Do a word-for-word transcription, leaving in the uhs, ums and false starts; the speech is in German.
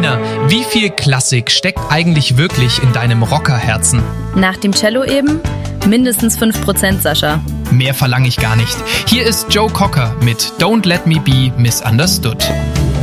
Nina, wie viel Klassik steckt eigentlich wirklich in deinem Rockerherzen? Nach dem Cello eben mindestens fünf Prozent, Sascha. Mehr verlange ich gar nicht. Hier ist Joe Cocker mit Don't Let Me Be Misunderstood.